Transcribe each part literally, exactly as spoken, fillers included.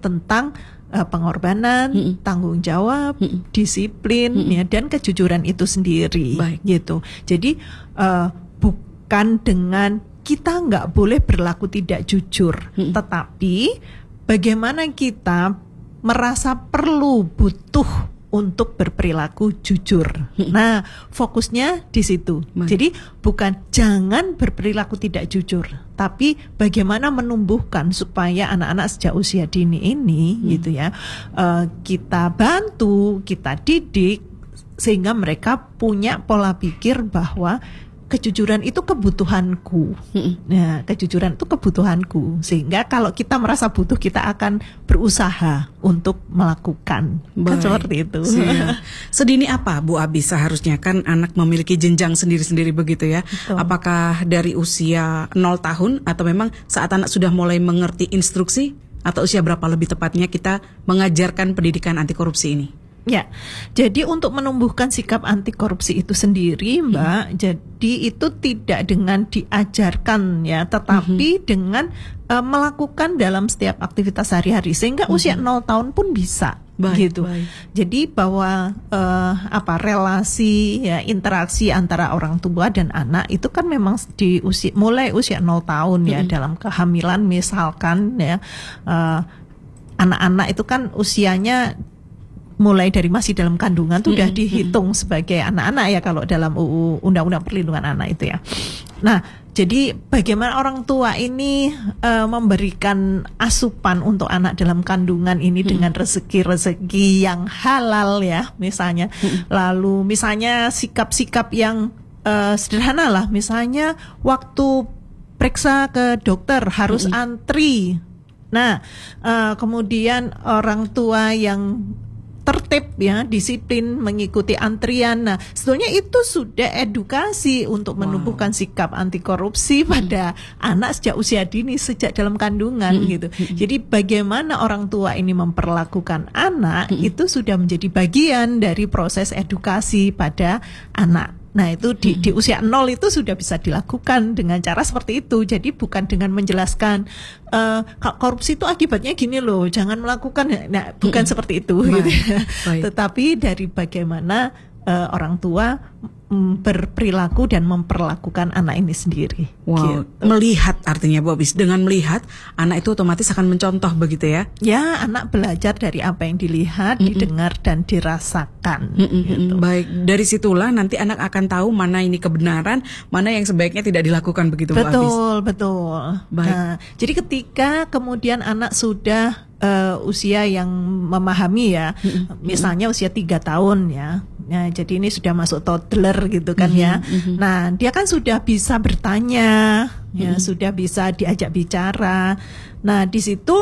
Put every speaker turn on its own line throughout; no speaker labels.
tentang uh, pengorbanan, mm-mm. tanggung jawab, mm-mm. disiplin, mm-mm. ya, dan kejujuran itu sendiri. Baik. Gitu. Jadi uh, bukan dengan kita nggak boleh berlaku tidak jujur, mm-mm. tetapi bagaimana kita merasa perlu, butuh untuk berperilaku jujur. Nah, fokusnya di situ. Baik. Jadi bukan jangan berperilaku tidak jujur, tapi bagaimana menumbuhkan supaya anak-anak sejak usia dini ini, hmm. gitu ya, uh, kita bantu, kita didik sehingga mereka punya pola pikir bahwa kejujuran itu kebutuhanku. Mm-mm. Nah, kejujuran itu kebutuhanku. Sehingga kalau kita merasa butuh, kita akan berusaha untuk melakukan. Kan seperti itu.
Siap. Sedini apa, Bu Abi, seharusnya kan anak memiliki jenjang sendiri-sendiri begitu ya? Betul. Apakah dari usia nol tahun atau memang saat anak sudah mulai mengerti instruksi, atau usia berapa lebih tepatnya kita mengajarkan pendidikan anti korupsi ini?
Ya, jadi untuk menumbuhkan sikap anti korupsi itu sendiri, Mbak, hmm. jadi itu tidak dengan diajarkan ya, tetapi hmm. dengan uh, melakukan dalam setiap aktivitas sehari-hari, sehingga hmm. usia nol tahun pun bisa. Baik, gitu. Baik. Jadi bahwa uh, apa relasi ya, interaksi antara orang tua dan anak itu kan memang di usia mulai usia nol tahun ya, hmm. dalam kehamilan misalkan ya, uh, anak-anak itu kan usianya mulai dari masih dalam kandungan tuh mm-hmm. udah dihitung sebagai anak-anak ya kalau dalam U U Undang-Undang Perlindungan Anak itu ya. Nah, jadi bagaimana orang tua ini uh, memberikan asupan untuk anak dalam kandungan ini mm-hmm. dengan rezeki-rezeki yang halal ya misalnya. Mm-hmm. Lalu misalnya sikap-sikap yang uh, sederhana lah, misalnya waktu periksa ke dokter harus mm-hmm. antri. Nah, uh, kemudian orang tua yang tertib ya, disiplin mengikuti antrian. Nah, sebetulnya itu sudah edukasi untuk menumbuhkan wow. sikap anti korupsi pada hmm. anak sejak usia dini, sejak dalam kandungan hmm. gitu. Hmm. Jadi bagaimana orang tua ini memperlakukan anak hmm. itu sudah menjadi bagian dari proses edukasi pada anak. Nah, itu di, di usia nol itu sudah bisa dilakukan dengan cara seperti itu. Jadi bukan dengan menjelaskan uh, korupsi itu akibatnya gini loh, jangan melakukan. Nah, bukan hmm. seperti itu. Baik, gitu ya. Tetapi dari bagaimana uh, orang tua um, berperilaku dan memperlakukan anak ini sendiri.
Wow, gitu. Melihat artinya Bu Abi, dengan melihat anak itu otomatis akan mencontoh begitu ya?
Ya, anak belajar dari apa yang dilihat, mm-mm. didengar dan dirasakan. Gitu.
Baik, dari situlah nanti anak akan tahu mana ini kebenaran, mana yang sebaiknya tidak dilakukan begitu Bu Abi.
Betul, betul.
Baik.
Nah, jadi ketika kemudian anak sudah uh, usia yang memahami ya, mm-mm. misalnya usia tiga tahun ya. Ya, jadi ini sudah masuk toddler gitu kan mm-hmm, ya. Mm-hmm. Nah, dia kan sudah bisa bertanya, ya mm-hmm. sudah bisa diajak bicara. Nah, di situ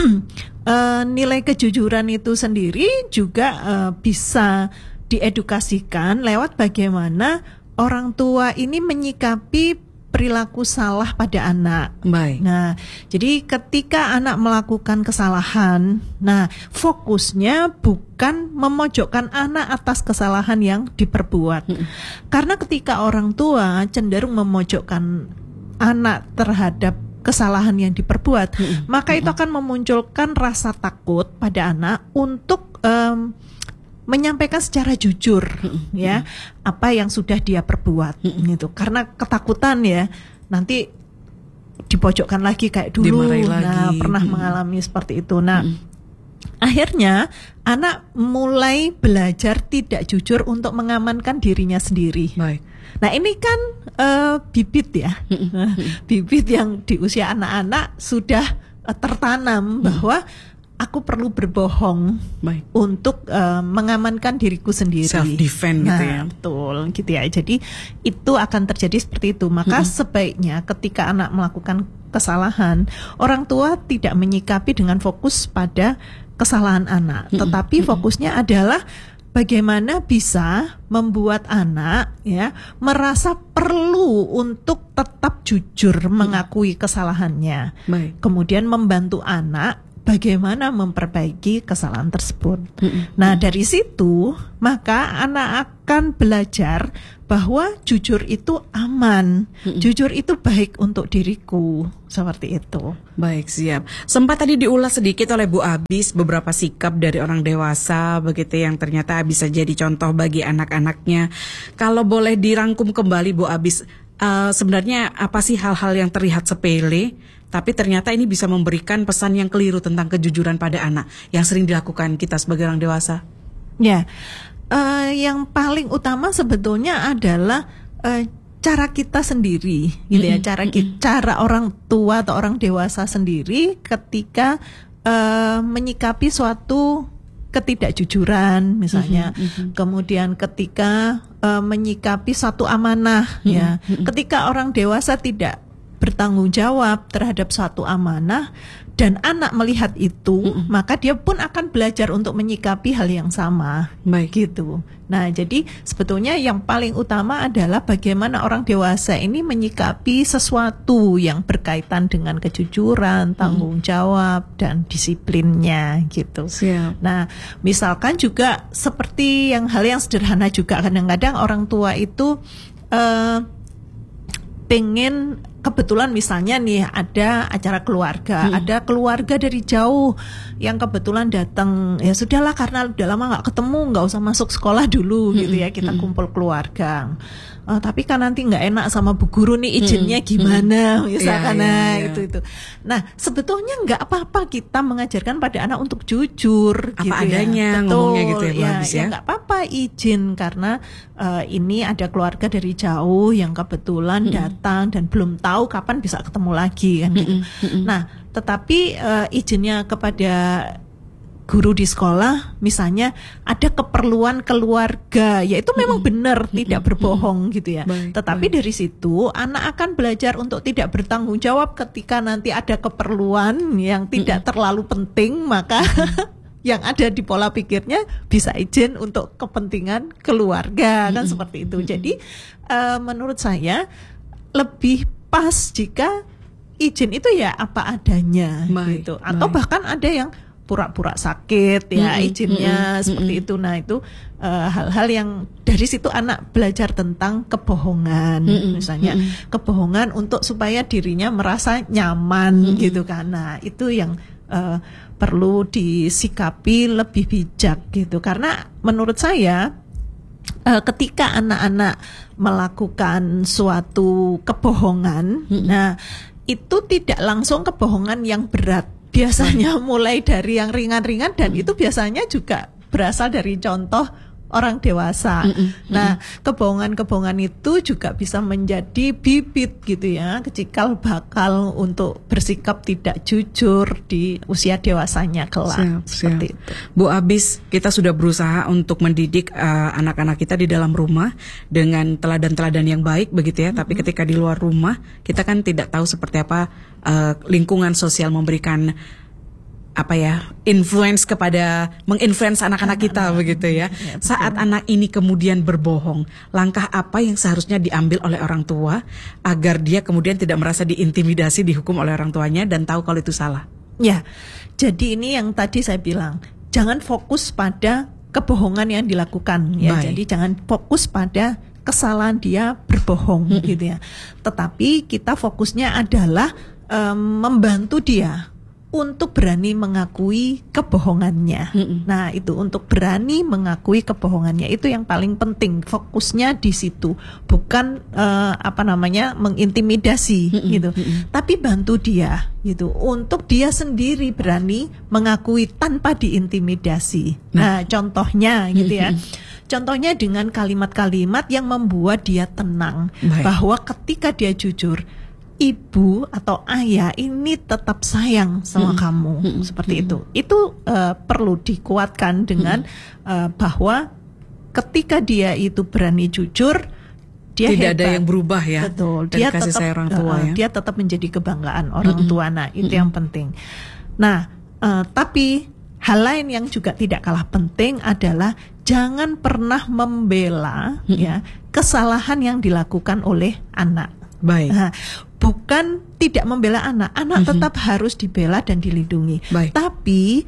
uh, nilai kejujuran itu sendiri juga uh, bisa diedukasikan lewat bagaimana orang tua ini menyikapi perilaku salah pada anak.
Baik.
Nah, jadi ketika anak melakukan kesalahan, nah fokusnya bukan memojokkan anak atas kesalahan yang diperbuat. Hmm. Karena ketika orang tua cenderung memojokkan anak terhadap kesalahan yang diperbuat, hmm. maka itu akan memunculkan rasa takut pada anak untuk um, menyampaikan secara jujur hmm. ya apa yang sudah dia perbuat hmm. gitu, karena ketakutan ya nanti dipojokkan lagi kayak dulu.
Dimarahi
nah
lagi.
pernah hmm. mengalami seperti itu. Nah hmm. akhirnya anak mulai belajar tidak jujur untuk mengamankan dirinya sendiri.
Baik.
Nah ini kan uh, bibit ya bibit yang di usia anak-anak sudah uh, tertanam hmm. bahwa aku perlu berbohong. Baik. Untuk uh, mengamankan diriku sendiri.
Self defense
nah,
gitu ya.
Betul, gitu ya. Jadi itu akan terjadi seperti itu. Maka hmm. sebaiknya ketika anak melakukan kesalahan, orang tua tidak menyikapi dengan fokus pada kesalahan anak, hmm. tetapi fokusnya adalah bagaimana bisa membuat anak ya merasa perlu untuk tetap jujur hmm. mengakui kesalahannya.
Baik.
Kemudian membantu anak bagaimana memperbaiki kesalahan tersebut.
Mm-mm.
Nah, dari situ maka anak akan belajar bahwa jujur itu aman, Mm-mm. jujur itu baik untuk diriku, seperti itu.
Baik, siap. Sempat tadi diulas sedikit oleh Bu Abis beberapa sikap dari orang dewasa begitu yang ternyata bisa jadi contoh bagi anak-anaknya. Kalau boleh dirangkum kembali Bu Abis, uh, sebenarnya apa sih hal-hal yang terlihat sepele tapi ternyata ini bisa memberikan pesan yang keliru tentang kejujuran pada anak yang sering dilakukan kita sebagai orang dewasa?
Ya, uh, yang paling utama sebetulnya adalah uh, cara kita sendiri, gitu ya, cara kita, cara orang tua atau orang dewasa sendiri ketika uh, menyikapi suatu ketidakjujuran, misalnya, mm-hmm. kemudian ketika uh, menyikapi satu amanah, mm-hmm. ya, ketika orang dewasa tidak bertanggung jawab terhadap suatu amanah dan anak melihat itu, mm-mm. maka dia pun akan belajar untuk menyikapi hal yang sama.
Baik.
Gitu. Nah, jadi sebetulnya yang paling utama adalah bagaimana orang dewasa ini menyikapi sesuatu yang berkaitan dengan kejujuran, tanggung jawab, dan disiplinnya gitu.
Siap.
Nah, misalkan juga seperti yang hal yang sederhana juga, kadang-kadang orang tua itu uh, pengen, kebetulan misalnya nih ada acara keluarga, hmm. ada keluarga dari jauh yang kebetulan datang, ya sudahlah karena udah lama nggak ketemu, nggak usah masuk sekolah dulu, hmm. gitu ya, kita kumpul keluarga. Uh, tapi kan nanti nggak enak sama bu guru nih, izinnya gimana, hmm. misalkan, yeah, yeah, yeah. itu itu. Nah, sebetulnya nggak apa-apa kita mengajarkan pada anak untuk jujur,
apa
gitu
adanya,
ya.
ngomongnya gitu ya, Bu
ya,
Abis ya.
Ya nggak apa-apa izin karena uh, ini ada keluarga dari jauh yang kebetulan hmm. datang dan belum tahu kapan bisa ketemu lagi kan. Gitu.
Hmm.
Nah, tetapi uh, izinnya kepada guru di sekolah, misalnya ada keperluan keluarga, ya itu memang benar, mm-hmm. tidak berbohong gitu ya.
Baik,
Tetapi
baik.
dari situ anak akan belajar untuk tidak bertanggung jawab ketika nanti ada keperluan yang tidak mm-hmm. terlalu penting, maka mm-hmm. yang ada di pola pikirnya bisa izin untuk kepentingan keluarga, mm-hmm. kan seperti itu. Mm-hmm. Jadi uh, menurut saya lebih pas jika izin itu ya apa adanya,
baik,
gitu. Atau
baik.
bahkan ada yang pura-pura sakit ya, mm-hmm, izinnya mm-hmm, seperti mm-hmm. itu. Nah itu uh, hal-hal yang dari situ anak belajar tentang kebohongan, mm-hmm, misalnya mm-hmm. kebohongan untuk supaya dirinya merasa nyaman, mm-hmm. gitu kan. Nah itu yang uh, perlu disikapi lebih bijak gitu, karena menurut saya uh, ketika anak-anak melakukan suatu kebohongan, mm-hmm. nah itu tidak langsung kebohongan yang berat. Biasanya mulai dari yang ringan-ringan dan mm. itu biasanya juga berasal dari contoh orang dewasa. Mm-mm. Nah, kebohongan-kebohongan itu juga bisa menjadi bibit gitu ya, cikal bakal untuk bersikap tidak jujur di usia dewasanya kelak. Siap, seperti siap. Itu.
Bu Abis, kita sudah berusaha untuk mendidik uh, anak-anak kita di dalam rumah dengan teladan-teladan yang baik begitu ya, mm-hmm. tapi ketika di luar rumah kita kan tidak tahu seperti apa uh, lingkungan sosial memberikan apa ya, influence kepada menginfluence anak-anak kita anak-anak. Begitu ya. Ya saat anak ini kemudian berbohong, langkah apa yang seharusnya diambil oleh orang tua agar dia kemudian tidak merasa diintimidasi, dihukum oleh orang tuanya dan tahu kalau itu salah?
Ya, jadi ini yang tadi saya bilang, jangan fokus pada kebohongan yang dilakukan ya. Baik. Jadi jangan fokus pada kesalahan dia berbohong, hmm. gitu ya. Tetapi kita fokusnya adalah um, membantu dia untuk berani mengakui kebohongannya. Mm-mm. Nah, itu untuk berani mengakui kebohongannya itu yang paling penting. Fokusnya di situ, bukan uh, apa namanya mengintimidasi, Mm-mm. gitu. Mm-mm. Tapi bantu dia, gitu, untuk dia sendiri berani mengakui tanpa diintimidasi. Nah, nah contohnya, gitu ya. Contohnya dengan kalimat-kalimat yang membuat dia tenang. Baik. Bahwa ketika dia jujur, ibu atau ayah ini tetap sayang sama hmm. kamu, hmm. seperti hmm. itu. Itu uh, perlu dikuatkan dengan hmm. uh, bahwa ketika dia itu berani jujur, dia
tidak
hebat.
Ada yang berubah ya.
Betul.
Dari
dia
kasih
tetap
sayang orang tua,
uh,
ya.
Dia tetap menjadi kebanggaan orang hmm. tua. Nah, itu hmm. yang penting. Nah, uh, tapi hal lain yang juga tidak kalah penting adalah jangan pernah membela hmm. ya kesalahan yang dilakukan oleh anak.
Baik.
Nah, bukan tidak membela anak, anak mm-hmm. tetap harus dibela dan dilindungi. Baik. Tapi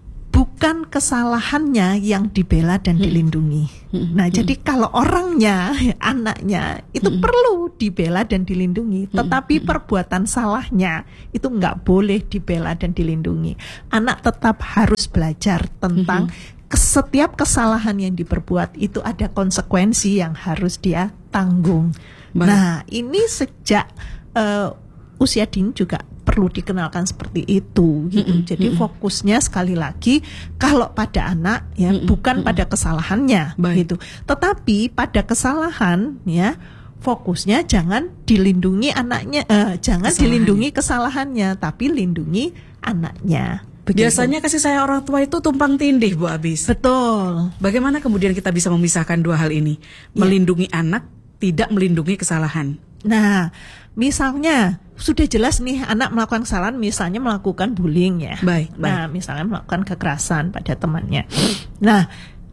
bukan kesalahannya yang dibela dan dilindungi. Mm-hmm. Nah, mm-hmm. jadi kalau orangnya, anaknya itu mm-hmm. perlu dibela dan dilindungi, tetapi mm-hmm. perbuatan salahnya itu nggak boleh dibela dan dilindungi. Anak tetap harus belajar tentang mm-hmm. setiap kesalahan yang diperbuat itu ada konsekuensi yang harus dia tanggung. Baik. Nah, ini sejak uh, usia dini juga perlu dikenalkan seperti itu gitu. Mm-hmm. Jadi fokusnya sekali lagi kalau pada anak ya mm-hmm. bukan mm-hmm. pada kesalahannya. Baik. Gitu. Tetapi pada kesalahan ya fokusnya jangan dilindungi anaknya, uh, jangan dilindungi kesalahannya, tapi lindungi anaknya. Begitu. Biasanya kasih sayang orang tua itu tumpang tindih, Bu Abis. Betul. Bagaimana kemudian kita bisa memisahkan dua hal ini? Ya. Melindungi anak, tidak melindungi kesalahan. Nah, misalnya sudah jelas nih anak melakukan kesalahan, misalnya melakukan bullying ya. Baik, nah, baik. Misalnya melakukan kekerasan pada temannya. Nah,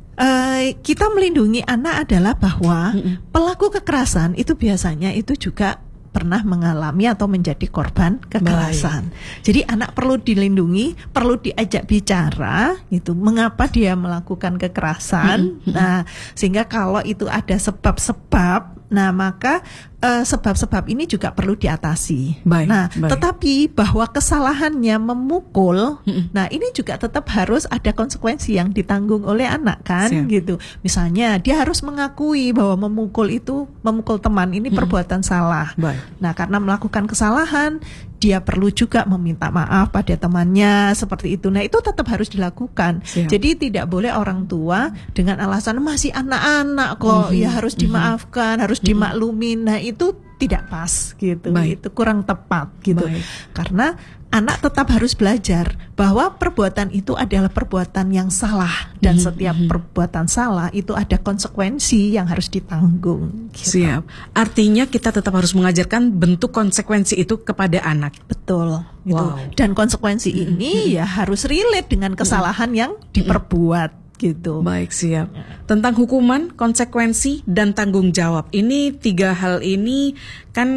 eh, kita melindungi anak adalah bahwa mm-mm. pelaku kekerasan itu biasanya itu juga pernah mengalami atau menjadi korban kekerasan. Baik. Jadi anak perlu dilindungi, perlu diajak bicara gitu, mengapa dia melakukan kekerasan. Mm-hmm. Nah, sehingga kalau itu ada sebab-sebab, nah maka uh, sebab-sebab ini juga perlu diatasi. Baik, nah, baik. Tetapi bahwa kesalahannya memukul, mm-hmm. nah ini juga tetap harus ada konsekuensi yang ditanggung oleh anak kan. Siap. Gitu. Misalnya dia harus mengakui bahwa memukul itu, memukul teman ini mm-hmm. perbuatan salah. Baik. Nah, karena melakukan kesalahan, dia perlu juga meminta maaf pada temannya seperti itu. Nah, itu tetap harus dilakukan. Siap. Jadi tidak boleh orang tua dengan alasan masih anak-anak kok, mm-hmm. ya harus dimaafkan, mm-hmm. harus dimaklumin. Nah, itu tidak pas gitu. Baik. Itu kurang tepat gitu. Baik. Karena anak tetap harus belajar bahwa perbuatan itu adalah perbuatan yang salah dan mm-hmm. setiap perbuatan salah itu ada konsekuensi yang harus ditanggung. Gitu. Siap. Artinya kita tetap harus mengajarkan bentuk konsekuensi itu kepada anak. Betul. Gitu. Wow. Dan konsekuensi mm-hmm. ini ya harus relate dengan kesalahan mm-hmm. yang diperbuat. Gitu. Baik, siap. Tentang hukuman, konsekuensi, dan tanggung jawab. Ini tiga hal ini kan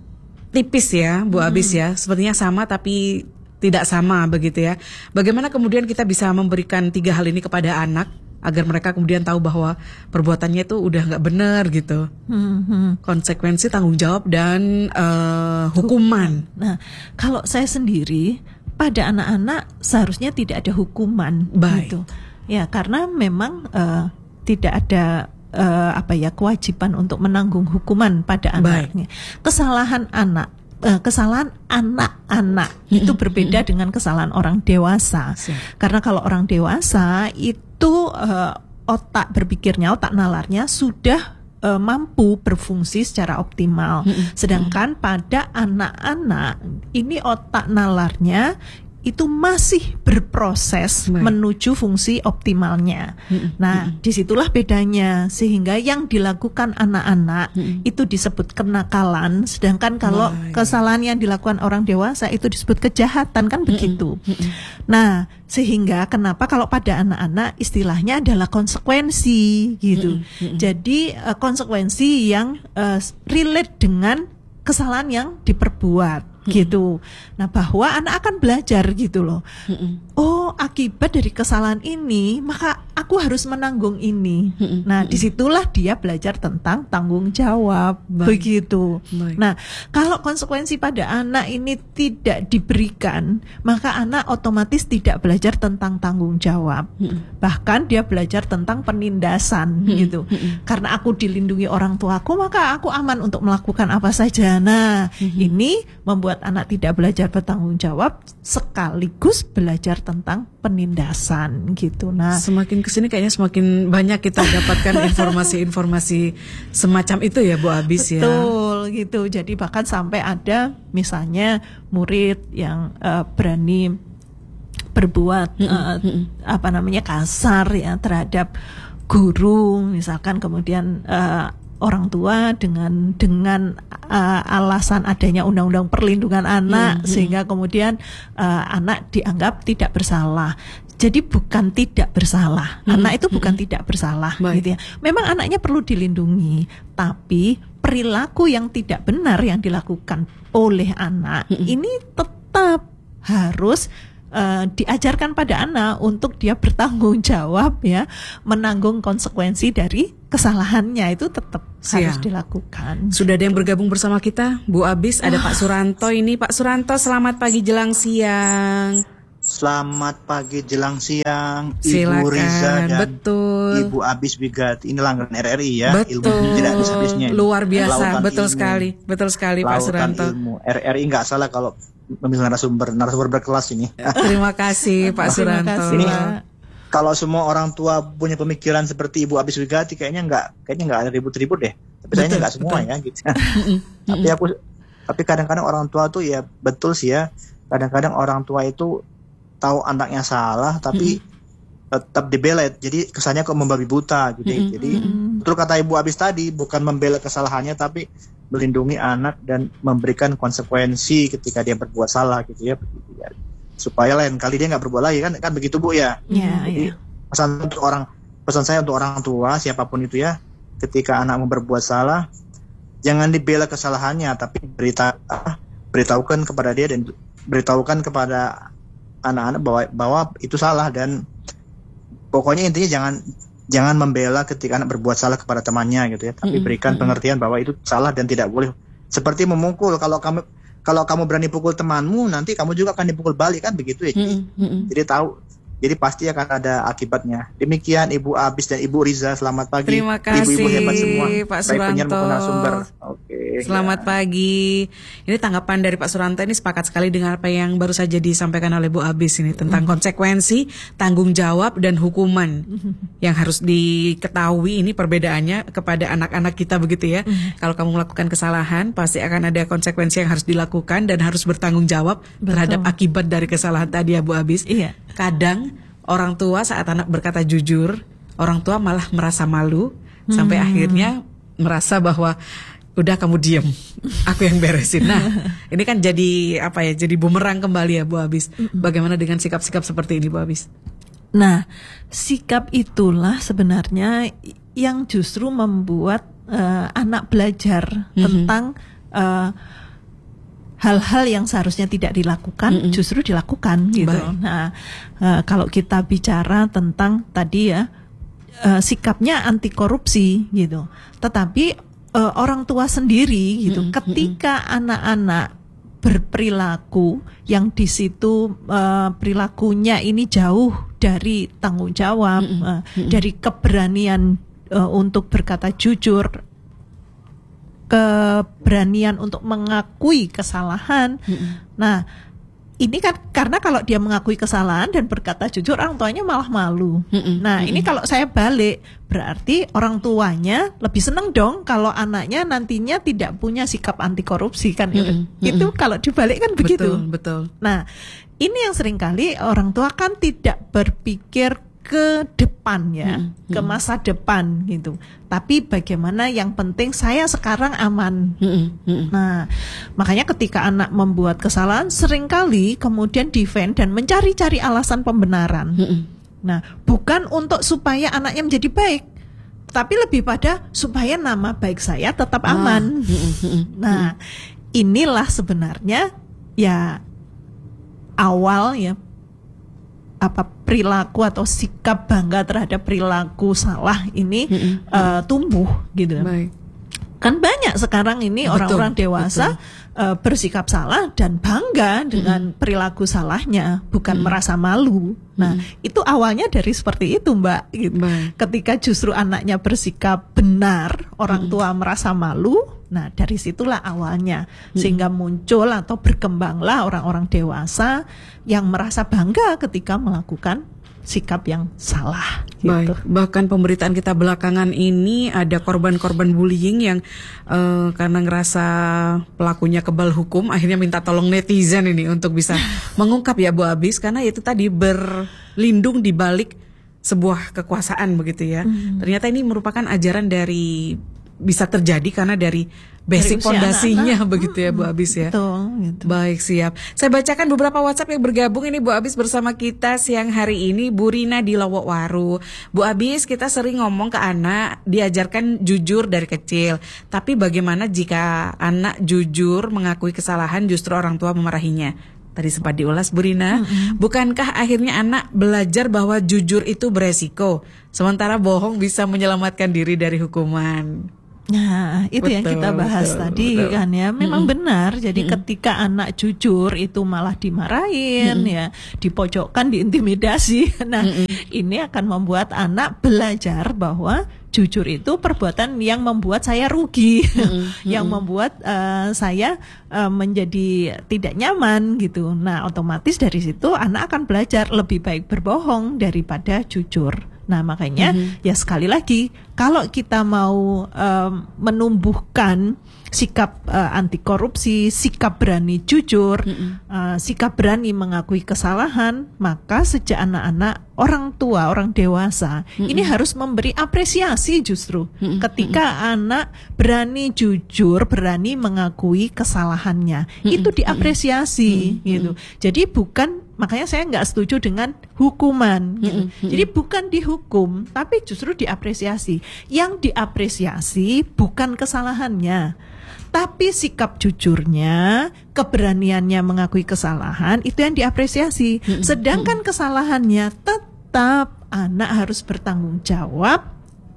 tipis ya, Bu hmm. Abis ya. Sepertinya sama tapi tidak sama begitu ya. Bagaimana kemudian kita bisa memberikan tiga hal ini kepada anak agar mereka kemudian tahu bahwa perbuatannya itu udah nggak benar gitu. Hmm, hmm. Konsekuensi, tanggung jawab, dan uh, hukuman. Nah, kalau saya sendiri pada anak-anak seharusnya tidak ada hukuman. Baik. Gitu. Ya, karena memang uh, tidak ada uh, apa ya kewajiban untuk menanggung hukuman pada anaknya. Kesalahan anak, uh, kesalahan anak-anak itu berbeda dengan kesalahan orang dewasa. Karena kalau orang dewasa itu uh, otak berpikirnya, otak nalarnya sudah uh, mampu berfungsi secara optimal. Sedangkan pada anak-anak ini otak nalarnya itu masih berproses Baik. menuju fungsi optimalnya. Mm-mm. Nah, Mm-mm. disitulah bedanya. Sehingga yang dilakukan anak-anak Mm-mm. itu disebut kenakalan, sedangkan kalau Baik. kesalahan yang dilakukan orang dewasa itu disebut kejahatan, kan Mm-mm. begitu. Mm-mm. Nah, sehingga kenapa kalau pada anak-anak istilahnya adalah konsekuensi gitu. Mm-mm. Jadi uh, konsekuensi yang uh, relate dengan kesalahan yang diperbuat. Gitu. Nah, bahwa anak akan belajar gitu loh. Mm-mm. Oh, akibat dari kesalahan ini, maka aku harus menanggung ini. Mm-mm. Nah, disitulah dia belajar tentang tanggung jawab. Baik. Begitu. Baik. Nah, kalau konsekuensi pada anak ini tidak diberikan, maka anak otomatis tidak belajar tentang tanggung jawab. Mm-mm. Bahkan dia belajar tentang penindasan. Mm-mm. Gitu. Mm-mm. Karena aku dilindungi orang tuaku, maka aku aman untuk melakukan apa saja. Nah, Mm-mm. ini membuat anak tidak belajar bertanggung jawab sekaligus belajar tentang penindasan gitu. Nah, semakin kesini kayaknya semakin banyak kita dapatkan informasi-informasi semacam itu ya, Bu Abis. Betul, ya. Betul gitu. Jadi bahkan sampai ada misalnya murid yang uh, berani berbuat uh, apa namanya kasar ya terhadap guru misalkan, kemudian uh, orang tua dengan dengan uh, alasan adanya undang-undang perlindungan anak, hmm, sehingga kemudian uh, anak dianggap tidak bersalah. Jadi bukan tidak bersalah, hmm, anak itu bukan hmm. tidak bersalah, Baik. gitu ya. Memang anaknya perlu dilindungi, tapi perilaku yang tidak benar yang dilakukan oleh anak mm-hmm. ini tetap harus Uh, diajarkan pada anak untuk dia bertanggung jawab ya, menanggung konsekuensi dari kesalahannya, itu tetap Siap. harus dilakukan.
Sudah ada yang bergabung bersama kita, Bu Abis, ada Pak Suranto ini. Pak Suranto, selamat pagi jelang siang.
Selamat pagi jelang siang,
Silakan.
Ibu Riza dan
Betul.
Ibu Abis Wigati. Ini langganan R R I ya.
Betul.
Ilmu tidak habis-habisnya.
Luar biasa,
Lautan
betul
ilmu.
sekali, betul sekali Lautan Pak Suranto.
Ilmu. R R I nggak salah kalau memilih narasumber, narasumber berkelas ini.
Terima kasih Pak Suranto.
Terima kasih,
ini
Pak.
Kalau semua orang tua punya pemikiran seperti Ibu Abis Wigati, kayaknya nggak, kayaknya nggak ada ribut-ribut deh. Tapi sayangnya nggak semua betul. ya, gitu. tapi aku, tapi kadang-kadang orang tua tuh ya betul sih ya. Kadang-kadang orang tua itu tahu anaknya salah, tapi hmm. tetap dibela. Jadi kesannya kok membabi buta, gitu. Hmm. Jadi betul kata Ibu Abis tadi, bukan membela kesalahannya, tapi melindungi anak dan memberikan konsekuensi ketika dia berbuat salah, gitu ya. ya. Supaya lain kali dia nggak berbuat lagi, kan? Kan begitu Bu ya.
Yeah,
Jadi
yeah.
pesan untuk orang, pesan saya untuk orang tua siapapun itu ya, ketika anak mau berbuat salah, jangan dibela kesalahannya, tapi berita, ah, beritahukan kepada dia dan beritahukan kepada anak-anak bahwa bahwa itu salah, dan pokoknya intinya jangan jangan membela ketika anak berbuat salah kepada temannya, gitu ya, tapi mm-hmm. berikan pengertian bahwa itu salah dan tidak boleh. Seperti memukul, kalau kamu kalau kamu berani pukul temanmu, nanti kamu juga akan dipukul balik, kan begitu ya. Mm-hmm. Jadi tahu, jadi pasti akan ada akibatnya. Demikian Ibu Abis dan Ibu Riza, selamat pagi.
Terima kasih
Ibu-ibu hebat semua.
Pak Suranto.
Oke.
Selamat ya. pagi. Ini tanggapan dari Pak Suranto ini sepakat sekali dengan apa yang baru saja disampaikan oleh Bu Abis ini tentang mm. konsekuensi, tanggung jawab dan hukuman mm. yang harus diketahui. Ini perbedaannya kepada anak-anak kita begitu ya. Mm. Kalau kamu melakukan kesalahan, pasti akan ada konsekuensi yang harus dilakukan dan harus bertanggung jawab Betul. terhadap akibat dari kesalahan tadi ya Bu Abis.
Iya.
Kadang orang tua saat anak berkata jujur, orang tua malah merasa malu hmm. sampai akhirnya merasa bahwa udah kamu diem, aku yang beresin. Nah, ini kan jadi apa ya? Jadi bumerang kembali ya Bu Abis. Bagaimana dengan sikap-sikap seperti ini Bu Abis?
Nah, sikap itulah sebenarnya yang justru membuat uh, anak belajar mm-hmm. tentang uh, hal-hal yang seharusnya tidak dilakukan mm-hmm. justru dilakukan gitu. Baik. Nah, uh, kalau kita bicara tentang tadi ya uh, sikapnya anti korupsi gitu, tetapi uh, orang tua sendiri gitu, mm-hmm. ketika anak-anak berperilaku yang di situ uh, perilakunya ini jauh dari tanggung jawab, mm-hmm. uh, mm-hmm. dari keberanian uh, untuk berkata jujur, keberanian untuk mengakui kesalahan. Mm-hmm. Nah, ini kan karena kalau dia mengakui kesalahan dan berkata jujur, orang tuanya malah malu. Mm-hmm. Nah, mm-hmm. ini kalau saya balik, berarti orang tuanya lebih senang dong kalau anaknya nantinya tidak punya sikap anti korupsi kan. Mm-hmm. Itu kalau dibalik kan begitu.
Betul, betul.
Nah, ini yang seringkali orang tua kan tidak berpikir ke depan ya, hmm, ke masa hmm. depan gitu. Tapi bagaimana yang penting saya sekarang aman. Hmm, hmm. Nah, makanya ketika anak membuat kesalahan seringkali kemudian defend dan mencari-cari alasan pembenaran. Hmm. Nah, bukan untuk supaya anaknya menjadi baik, tapi lebih pada supaya nama baik saya tetap aman. Ah. Hmm, hmm. Nah, inilah sebenarnya ya awal ya apa perilaku atau sikap bangga terhadap perilaku salah ini mm-hmm. uh, tumbuh gitu. Baik. Kan banyak sekarang ini betul, orang-orang dewasa uh, bersikap salah dan bangga dengan mm-hmm. perilaku salahnya, bukan mm-hmm. merasa malu. Nah, mm-hmm. itu awalnya dari seperti itu, Mbak. Gitu. Ketika justru anaknya bersikap benar, orang mm-hmm. tua merasa malu. Nah, dari situlah awalnya, hmm. sehingga muncul atau berkembanglah orang-orang dewasa yang merasa bangga ketika melakukan sikap yang salah. Gitu.
Baik. Bahkan pemberitaan kita belakangan ini ada korban-korban bullying yang uh, karena ngerasa pelakunya kebal hukum, akhirnya minta tolong netizen ini untuk bisa mengungkap ya Bu Abis, karena itu tadi berlindung di balik sebuah kekuasaan begitu ya. Hmm. Ternyata ini merupakan ajaran dari bisa terjadi karena dari basic fondasinya begitu ya Bu Abis ya.
Betul, gitu.
Baik, siap. Saya bacakan beberapa WhatsApp yang bergabung ini Bu Abis bersama kita siang hari ini. Bu Rina di Lowokwaru. Bu Abis, kita sering ngomong ke anak diajarkan jujur dari kecil. Tapi bagaimana jika anak jujur mengakui kesalahan justru orang tua memarahinya? Tadi sempat diulas Bu Rina. Mm-hmm. Bukankah akhirnya anak belajar bahwa jujur itu beresiko, sementara bohong bisa menyelamatkan diri dari hukuman?
Nah, itu betul, yang kita bahas betul, tadi betul. kan ya. Memang mm-hmm. benar. Jadi mm-hmm. ketika anak jujur itu malah dimarahin mm-hmm. ya, dipojokkan, diintimidasi. Nah, mm-hmm. ini akan membuat anak belajar bahwa jujur itu perbuatan yang membuat saya rugi, mm-hmm. yang membuat uh, saya uh, menjadi tidak nyaman gitu. Nah, otomatis dari situ anak akan belajar lebih baik berbohong daripada jujur. Nah, makanya mm-hmm. ya sekali lagi, kalau kita mau um, menumbuhkan sikap uh, anti korupsi, sikap berani jujur, mm-hmm. uh, sikap berani mengakui kesalahan, maka sejak anak-anak, orang tua, orang dewasa, mm-hmm. ini harus memberi apresiasi justru. Mm-hmm. Ketika mm-hmm. anak berani jujur, berani mengakui kesalahannya, mm-hmm. itu diapresiasi mm-hmm. gitu. Jadi bukan, makanya saya nggak setuju dengan hukuman. Gitu. Mm-hmm. Jadi bukan dihukum, tapi justru diapresiasi. Yang diapresiasi bukan kesalahannya, tapi sikap jujurnya, keberaniannya mengakui kesalahan, itu yang diapresiasi. Mm-hmm. Sedangkan kesalahannya tetap anak harus bertanggung jawab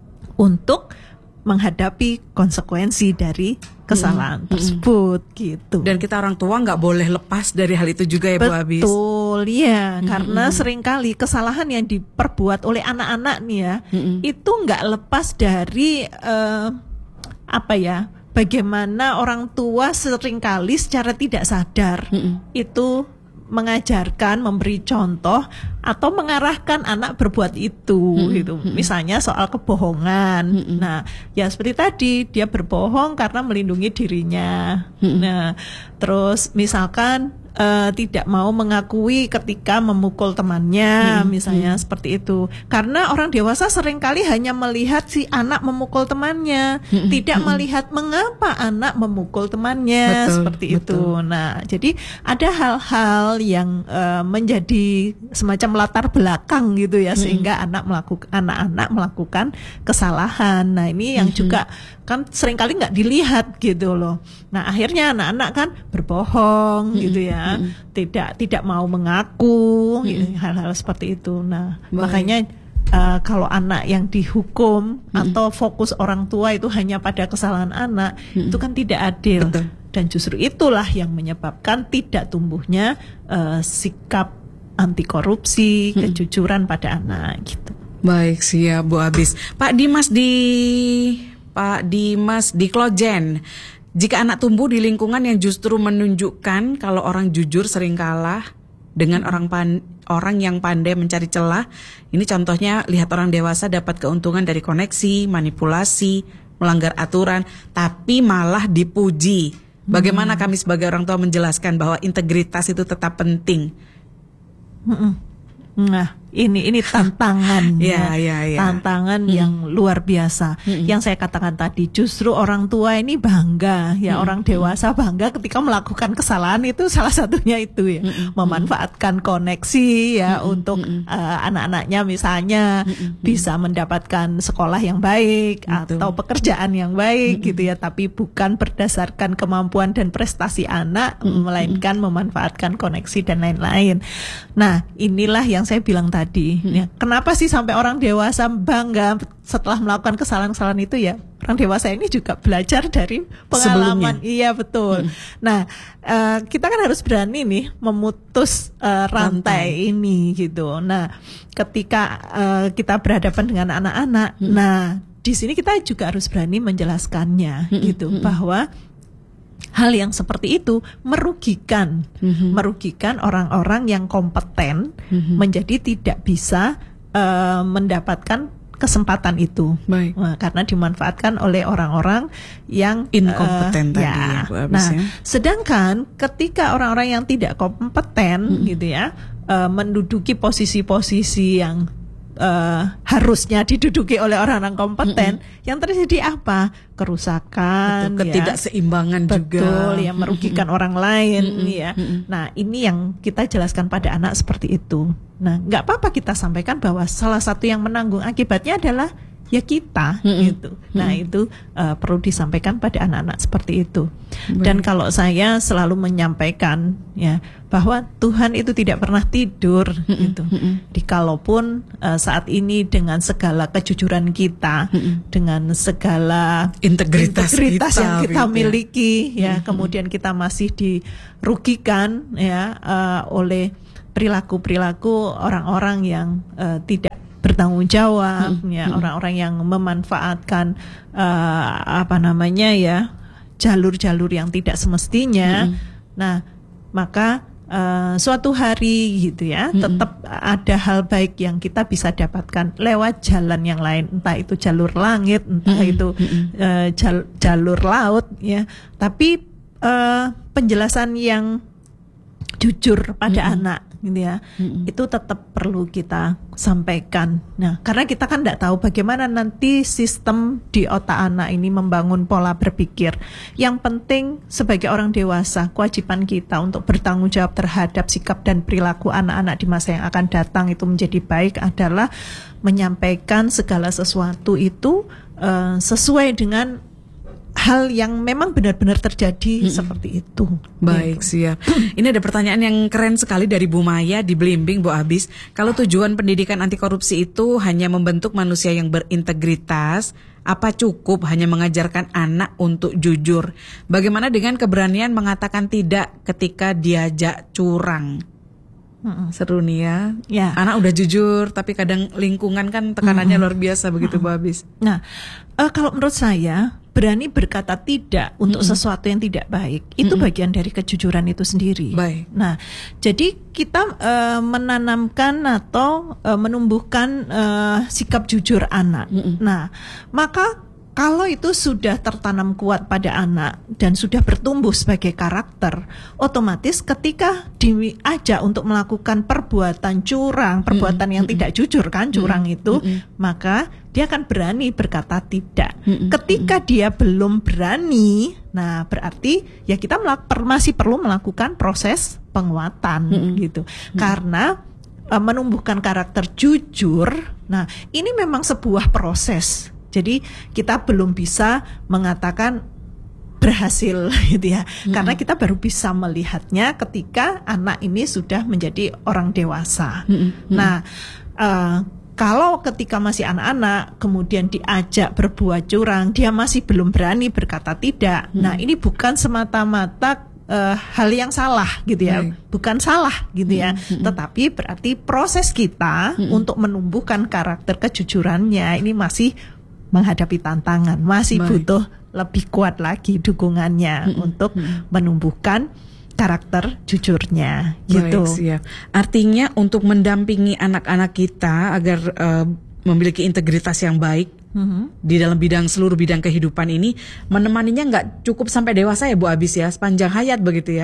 untuk menghadapi konsekuensi dari kesalahan hmm. tersebut hmm. gitu.
Dan kita orang tua nggak boleh lepas dari hal itu juga ya Bu Abis.
Betul ya, hmm. karena seringkali kesalahan yang diperbuat oleh anak-anak nih ya, hmm. itu nggak lepas dari uh, apa ya? Bagaimana orang tua seringkali secara tidak sadar hmm. itu mengajarkan, memberi contoh atau mengarahkan anak berbuat itu hmm, gitu. Hmm. Misalnya soal kebohongan. Hmm. Nah, ya seperti tadi dia berbohong karena melindungi dirinya. Hmm. Nah, terus misalkan uh, tidak mau mengakui ketika memukul temannya, hmm. misalnya hmm. seperti itu. Karena orang dewasa seringkali hanya melihat si anak memukul temannya, hmm. tidak hmm. melihat mengapa anak memukul temannya. Betul, seperti betul. itu. Nah, jadi ada hal-hal yang uh, menjadi semacam latar belakang gitu ya, hmm. sehingga anak melakukan anak-anak melakukan kesalahan. Nah, ini yang hmm. juga kan seringkali nggak dilihat gitu loh. Nah, akhirnya anak-anak kan berbohong hmm. gitu ya, hmm. tidak tidak mau mengaku, hmm. gitu, hal-hal seperti itu. Nah, Baik. makanya uh, kalau anak yang dihukum hmm. atau fokus orang tua itu hanya pada kesalahan anak, hmm. itu kan tidak adil. Betul. Dan justru itulah yang menyebabkan tidak tumbuhnya uh, sikap anti korupsi, hmm. kejujuran pada anak gitu.
Baik, siap Bu Abis. Pak Dimas di Pak Dimas di Klojen. Jika anak tumbuh di lingkungan yang justru menunjukkan kalau orang jujur sering kalah dengan orang pan, orang yang pandai mencari celah, ini contohnya lihat orang dewasa dapat keuntungan dari koneksi, manipulasi, melanggar aturan, tapi malah dipuji. Bagaimana hmm. kami sebagai orang tua menjelaskan bahwa integritas itu tetap penting?
Nah, ini ini tantangan
ya, ya, ya.
tantangan hmm. yang luar biasa. Hmm. Yang saya katakan tadi, justru orang tua ini bangga ya, hmm. orang dewasa bangga ketika melakukan kesalahan, itu salah satunya itu ya, hmm. memanfaatkan koneksi ya hmm. untuk hmm. Uh, anak-anaknya misalnya hmm. bisa mendapatkan sekolah yang baik hmm. atau pekerjaan yang baik hmm. gitu ya, tapi bukan berdasarkan kemampuan dan prestasi anak, hmm. melainkan memanfaatkan koneksi dan lain-lain. Nah, inilah yang saya bilang tadi. Tadi, hmm. ya, kenapa sih sampai orang dewasa bangga setelah melakukan kesalahan-kesalahan itu ya? Orang dewasa ini juga belajar dari pengalaman. Sebelumnya. Iya betul. Hmm. Nah, uh, kita kan harus berani nih memutus uh, rantai, rantai ini gitu. Nah, ketika uh, kita berhadapan dengan anak-anak, hmm. nah di sini kita juga harus berani menjelaskannya hmm. gitu, hmm. bahwa hal yang seperti itu merugikan, mm-hmm. merugikan orang-orang yang kompeten, mm-hmm. menjadi tidak bisa uh, mendapatkan kesempatan itu. Baik. Nah, karena dimanfaatkan oleh orang-orang yang
inkompeten uh, tadi
ya.
ya, Bu Abis,
Nah,
ya.
sedangkan ketika orang-orang yang tidak kompeten, mm-hmm. gitu ya, uh, menduduki posisi-posisi yang uh, harusnya diduduki oleh orang-orang kompeten, mm-hmm. yang terjadi apa? Kerusakan,
betul, ketidakseimbangan
ya,
juga,
betul, yang merugikan mm-hmm. orang lain,
mm-hmm.
ya.
Mm-hmm.
Nah, ini yang kita jelaskan pada anak seperti itu. Nah, nggak apa-apa kita sampaikan bahwa salah satu yang menanggung akibatnya adalah ya kita, mm-hmm. gitu. Nah, mm-hmm. itu uh, perlu disampaikan pada anak-anak seperti itu. Mm-hmm. Dan kalau saya selalu menyampaikan ya bahwa Tuhan itu tidak pernah tidur, mm-hmm. gitu. Mm-hmm. Dikalaupun uh, saat ini dengan segala kejujuran kita, mm-hmm. dengan segala
integritas,
integritas
kita,
yang kita
gitu.
miliki, ya,
mm-hmm.
kemudian kita masih dirugikan ya uh, oleh perilaku-perilaku orang-orang yang uh, tidak bertanggung jawab, hmm, ya, hmm. orang-orang yang memanfaatkan uh, apa namanya ya jalur-jalur yang tidak semestinya. Hmm. Nah, maka uh, suatu hari gitu ya, hmm. tetap ada hal baik yang kita bisa dapatkan lewat jalan yang lain, entah itu jalur langit, entah hmm. itu uh, jal- jalur laut, ya. Tapi uh, penjelasan yang jujur pada hmm. anak, gitu ya, mm-hmm. itu tetap perlu kita sampaikan. Nah, karena kita kan tidak tahu bagaimana nanti sistem di otak anak ini membangun pola berpikir. Yang penting sebagai orang dewasa, kewajiban kita untuk bertanggung jawab terhadap sikap dan perilaku anak-anak di masa yang akan datang itu menjadi baik adalah menyampaikan segala sesuatu itu uh, sesuai dengan hal yang memang benar-benar terjadi, mm-hmm. seperti itu.
Baik,
gitu.
siap. Ini ada pertanyaan yang keren sekali dari Bu Maya di Blimbing, Bu Abis. Kalau tujuan pendidikan anti korupsi itu hanya membentuk manusia yang berintegritas, apa cukup hanya mengajarkan anak untuk jujur? Bagaimana dengan keberanian mengatakan tidak ketika diajak curang? Mm-mm. Seru nih ya.
Ya.
Anak udah jujur, tapi kadang lingkungan kan tekanannya Mm-mm. luar biasa begitu, Bu Abis.
Nah, uh, kalau menurut saya berani berkata tidak untuk mm-hmm. sesuatu yang tidak baik itu mm-hmm. bagian dari kejujuran itu sendiri.
Baik.
Nah, jadi kita uh, menanamkan atau uh, menumbuhkan uh, sikap jujur anak. Mm-hmm. Nah, maka kalau itu sudah tertanam kuat pada anak dan sudah bertumbuh sebagai karakter, otomatis ketika diajak untuk melakukan perbuatan curang, perbuatan mm-hmm. yang tidak jujur kan, curang mm-hmm. itu, mm-hmm. maka dia akan berani berkata tidak. Mm-hmm. Ketika dia belum berani, nah berarti ya kita melak- masih perlu melakukan proses penguatan, mm-hmm. gitu. Mm-hmm. Karena uh, menumbuhkan karakter jujur, nah ini memang sebuah proses. Jadi kita belum bisa mengatakan berhasil gitu ya, mm-hmm. karena kita baru bisa melihatnya ketika anak ini sudah menjadi orang dewasa. Mm-hmm. Nah, uh, kalau ketika masih anak-anak kemudian diajak berbuat curang, dia masih belum berani berkata tidak. Mm-hmm. Nah, ini bukan semata-mata uh, hal yang salah gitu ya, mm-hmm. bukan salah gitu ya, mm-hmm. tetapi berarti proses kita mm-hmm. untuk menumbuhkan karakter kejujurannya ini masih menghadapi tantangan, masih Baik. butuh lebih kuat lagi dukungannya mm-hmm. untuk mm-hmm. menumbuhkan karakter jujurnya, gitu.
Baik, siap. Artinya untuk mendampingi anak-anak kita agar uh, memiliki integritas yang baik mm-hmm. di dalam bidang seluruh bidang kehidupan ini, menemaninya nggak cukup sampai dewasa ya Bu Abis ya, sepanjang hayat begitu ya.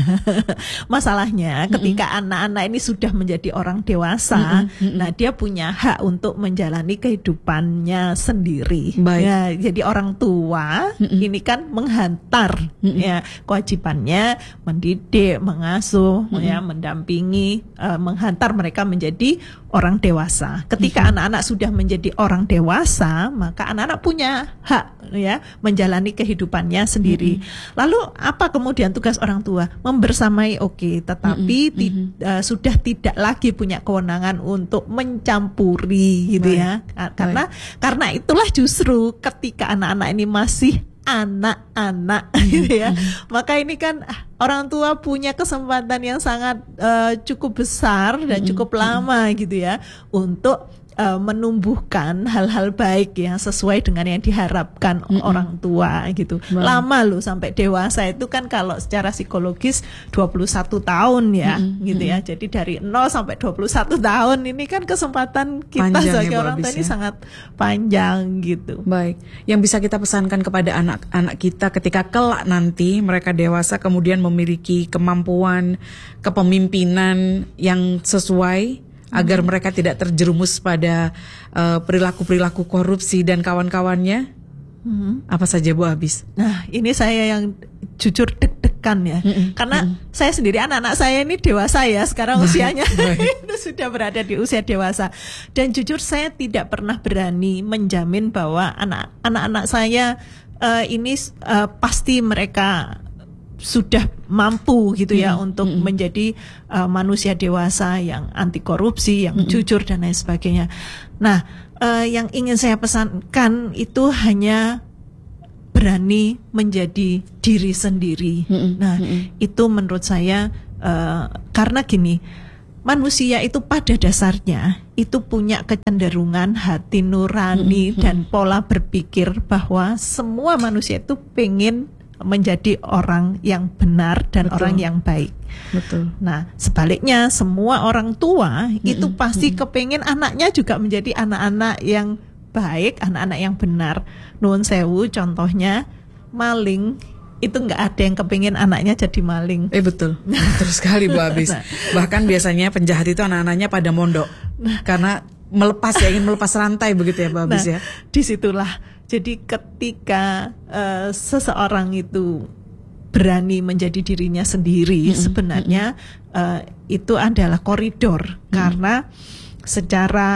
Masalahnya ketika mm-hmm. anak-anak ini sudah menjadi orang dewasa, mm-hmm. nah dia punya hak untuk menjalani kehidupannya sendiri.
Baik.
Ya, jadi orang tua mm-hmm. ini kan menghantar mm-hmm. ya kewajibannya mendidik, mengasuh, mm-hmm. ya mendampingi, uh, menghantar mereka menjadi orang dewasa. Ketika mm-hmm. anak-anak sudah menjadi orang dewasa, maka anak-anak punya hak ya menjalani kehidupannya sendiri. Mm-hmm. Lalu apa kemudian tugas orang tua? Membersamai oke, okay, tetapi mm-hmm. ti, uh, sudah tidak lagi punya kewenangan untuk mencampuri gitu. Baik. Ya. Karena Baik. karena itulah justru ketika anak-anak ini masih anak-anak mm-hmm. gitu ya. Mm-hmm. Maka ini kan orang tua punya kesempatan yang sangat uh, cukup besar dan mm-hmm. cukup lama mm-hmm. gitu ya untuk Uh, menumbuhkan hal-hal baik yang sesuai dengan yang diharapkan mm-hmm. orang tua gitu. Wow. Lama loh sampai dewasa itu kan kalau secara psikologis dua puluh satu tahun ya mm-hmm. gitu ya. Jadi dari nol sampai dua puluh satu tahun ini kan kesempatan kita panjang sebagai ya, orang tua ini ya. Sangat panjang gitu.
Baik. Yang bisa kita pesankan kepada anak-anak kita ketika kelak nanti mereka dewasa kemudian memiliki kemampuan kepemimpinan yang sesuai agar mereka tidak terjerumus pada uh, perilaku-perilaku korupsi dan kawan-kawannya? Hmm. Apa saja Bu Abis?
Nah, ini saya yang jujur deg-degan ya, mm-mm. karena mm-mm. saya sendiri anak-anak saya ini dewasa ya, sekarang baik, usianya sudah berada di usia dewasa, dan jujur saya tidak pernah berani menjamin bahwa anak, anak-anak saya uh, ini uh, pasti mereka sudah mampu gitu ya mm-hmm. untuk mm-hmm. menjadi uh, manusia dewasa yang anti korupsi, yang mm-hmm. jujur dan lain sebagainya. Nah, uh, yang ingin saya pesankan itu hanya berani menjadi diri sendiri. Mm-hmm. Nah, mm-hmm. itu menurut saya uh, karena gini, manusia itu pada dasarnya itu punya kecenderungan hati nurani mm-hmm. dan pola berpikir bahwa semua manusia itu pengen menjadi orang yang benar dan Betul. Orang yang baik.
Betul.
Nah, sebaliknya semua orang tua mm-hmm. itu pasti mm-hmm. kepingin anaknya juga menjadi anak-anak yang baik, anak-anak yang benar. Nuwun sewu, contohnya maling itu nggak ada yang kepingin anaknya jadi maling.
Eh betul, betul sekali Bu Abis. Nah. Bahkan biasanya penjahat itu anak-anaknya pada mondok nah. karena melepas ya ingin melepas rantai begitu ya Bu Abis nah, ya.
Disitulah. Jadi ketika uh, seseorang itu berani menjadi dirinya sendiri, mm-hmm. sebenarnya uh, itu adalah koridor mm-hmm. karena secara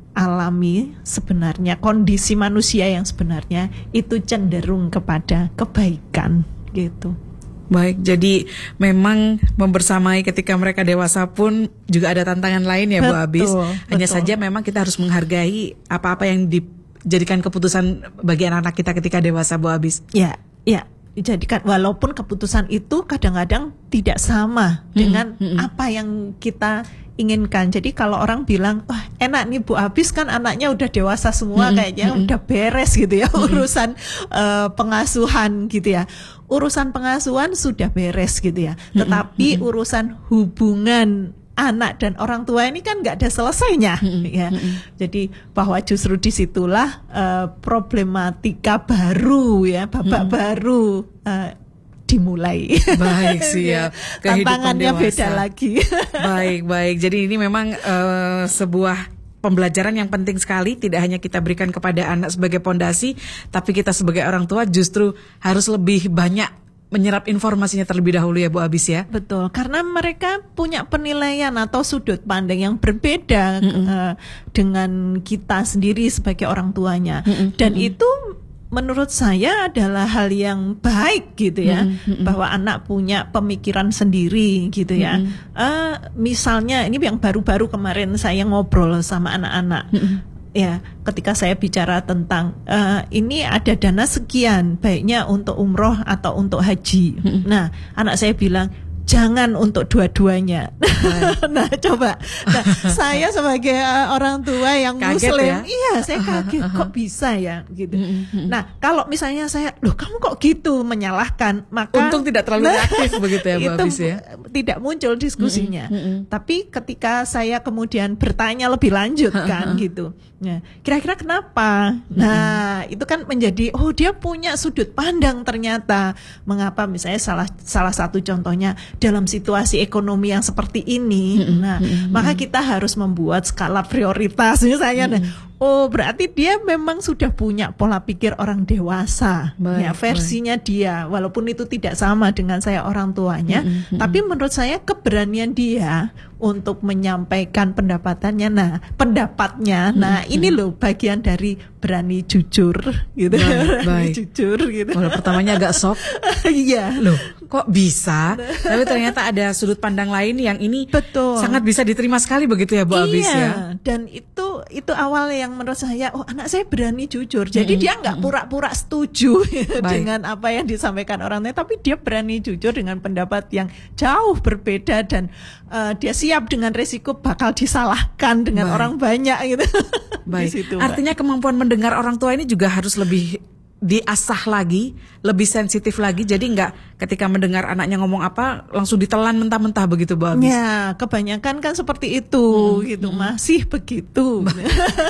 alami sebenarnya kondisi manusia yang sebenarnya itu cenderung kepada kebaikan gitu.
Baik, jadi memang membersamai ketika mereka dewasa pun juga ada tantangan lain ya Bu Abis. Hanya betul. Saja memang kita harus menghargai apa-apa yang dijadikan keputusan bagi anak-anak kita ketika dewasa Bu Abis.
Ya, ya. Dijadikan walaupun keputusan itu kadang-kadang tidak sama hmm, dengan hmm. apa yang kita inginkan. Jadi kalau orang bilang, wah enak nih Bu Abis kan anaknya udah dewasa semua hmm, kayaknya hmm. udah beres gitu ya hmm. urusan uh, pengasuhan gitu ya. Urusan pengasuhan sudah beres gitu ya. Hmm, Tetapi hmm. urusan hubungan anak dan orang tua ini kan nggak ada selesainya mm-hmm. ya. Mm-hmm. Jadi bahwa justru disitulah uh, problematika baru ya, babak mm-hmm. baru uh, dimulai.
Baik siap.
Tantangannya beda lagi.
Baik baik. Jadi ini memang uh, sebuah pembelajaran yang penting sekali, tidak hanya kita berikan kepada anak sebagai pondasi, tapi kita sebagai orang tua justru harus lebih banyak menyerap informasinya terlebih dahulu ya Bu Abis ya.
Betul, karena mereka punya penilaian atau sudut pandang yang berbeda mm-hmm. uh, dengan kita sendiri sebagai orang tuanya. Mm-hmm. Dan mm-hmm. itu menurut saya adalah hal yang baik gitu ya, mm-hmm. bahwa anak punya pemikiran sendiri gitu ya. Mm-hmm. Uh, misalnya ini yang baru-baru kemarin saya ngobrol sama anak-anak. Mm-hmm. Ya, ketika saya bicara tentang uh, ini ada dana sekian, baiknya untuk umroh atau untuk haji. Hmm. Nah, anak saya bilang jangan untuk dua-duanya. Nah, coba. Nah, saya sebagai uh, orang tua yang kaget Muslim, ya? Iya, saya kaget. Kok bisa ya, gitu. Nah, kalau misalnya saya, loh, kamu kok gitu menyalahkan, maka
untung tidak terlalu reaktif begitu ya, Bu Abis ya.
Tidak muncul diskusinya. Mm-hmm. Tapi ketika saya kemudian bertanya lebih lanjut kan, gitu. Nah, kira-kira kenapa? Mm-hmm. Nah, itu kan menjadi, oh dia punya sudut pandang ternyata. Mengapa misalnya salah salah satu contohnya dalam situasi ekonomi yang seperti ini, mm-hmm. nah mm-hmm. maka kita harus membuat skala prioritas misalnya. Mm-hmm. Oh berarti dia memang sudah punya pola pikir orang dewasa, baik, ya versinya baik. Dia, walaupun itu tidak sama dengan saya orang tuanya, mm-hmm. tapi menurut saya keberanian dia untuk menyampaikan pendapatannya, nah pendapatnya, mm-hmm. nah ini loh bagian dari berani jujur, gitu, baik, berani baik. jujur, gitu.
Walau pertamanya agak shock,
iya,
loh kok bisa, tapi ternyata ada sudut pandang lain yang ini betul. Sangat bisa diterima sekali begitu ya Bu iya, Abis ya.
Dan itu itu awal yang menurut saya, oh anak saya berani jujur, jadi mm-hmm. dia nggak pura-pura setuju dengan apa yang disampaikan orang lain, tapi dia berani jujur dengan pendapat yang jauh berbeda dan uh, dia siap dengan resiko bakal disalahkan dengan baik. Orang banyak gitu.
Baik. Situ, artinya kemampuan mendengar orang tua ini juga harus lebih diasah lagi, lebih sensitif lagi. Jadi nggak ketika mendengar anaknya ngomong apa langsung ditelan mentah-mentah begitu Bu Abis.
Ya, kebanyakan kan seperti itu hmm, gitu, hmm. masih begitu.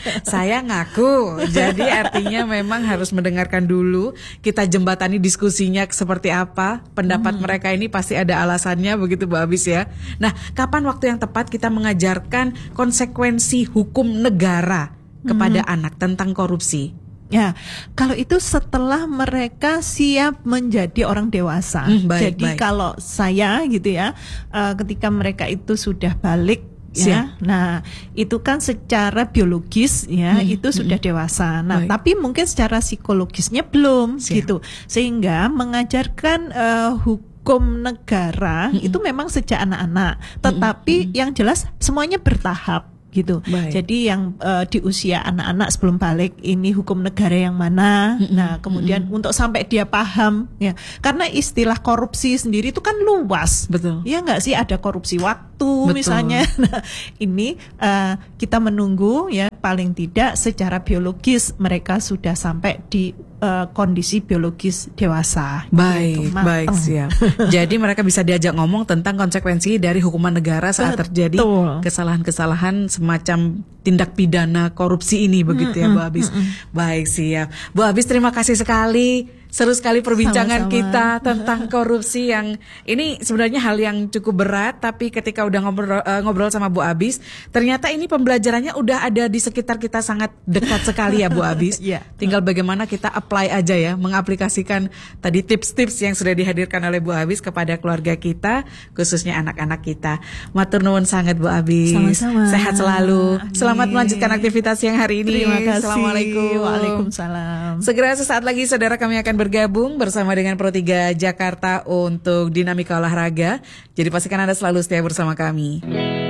Saya ngaku. Jadi artinya memang harus mendengarkan dulu, kita jembatani diskusinya seperti apa. Pendapat hmm. mereka ini pasti ada alasannya, begitu Bu Abis ya. Nah, kapan waktu yang tepat kita mengajarkan konsekuensi hukum negara kepada hmm. anak tentang korupsi?
Ya, kalau itu setelah mereka siap menjadi orang dewasa. Hmm, baik, Jadi baik. Kalau saya gitu ya, uh, ketika mereka itu sudah balik ya, siap. Nah itu kan secara biologis ya hmm, itu hmm, sudah dewasa. Nah baik. Tapi mungkin secara psikologisnya belum siap. Gitu, sehingga mengajarkan uh, hukum negara hmm, itu memang sejak anak-anak. Tetapi hmm, hmm. yang jelas semuanya bertahap. Gitu. Baik. Jadi yang uh, di usia anak-anak sebelum balik ini hukum negara yang mana. Mm-hmm. Nah, kemudian mm-hmm. untuk sampai dia paham ya. Karena istilah korupsi sendiri itu kan luas.
Betul.
Ya enggak sih, ada korupsi waktu Betul. Misalnya. Nah, ini uh, kita menunggu ya, paling tidak secara biologis mereka sudah sampai di uh, kondisi biologis dewasa.
Baik, gitu, baik siap. Jadi mereka bisa diajak ngomong tentang konsekuensi dari hukuman negara saat Betul. Terjadi kesalahan-kesalahan semacam tindak pidana korupsi ini, begitu ya Bu Abis. Baik siap. Bu Abis, terima kasih sekali. Seru sekali perbincangan Sama-sama. Kita tentang korupsi yang ini sebenarnya hal yang cukup berat, tapi ketika udah ngobrol, uh, ngobrol sama Bu Abis, ternyata ini pembelajarannya udah ada di sekitar kita sangat dekat sekali ya Bu Abis. Yeah. Tinggal bagaimana kita apply aja ya, mengaplikasikan tadi tips-tips yang sudah dihadirkan oleh Bu Abis kepada keluarga kita, khususnya anak-anak kita. Matur nuwun sangat Bu Abis.
Sama-sama.
Sehat selalu. Amin. Selamat melanjutkan aktivitas yang hari ini.
Terima kasih.
Assalamualaikum.
Waalaikumsalam.
Segera sesaat lagi saudara kami akan bergabung bersama dengan Pro tiga Jakarta untuk Dinamika Olahraga. Jadi pastikan Anda selalu setia bersama kami.